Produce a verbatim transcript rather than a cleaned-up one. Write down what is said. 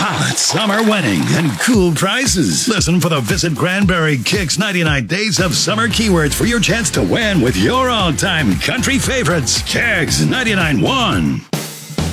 solid summer winning and cool prices. Listen for the Visit Granbury Kicks ninety-nine Days of Summer keywords for your chance to win with your all-time country favorites. Kicks ninety-nine point one.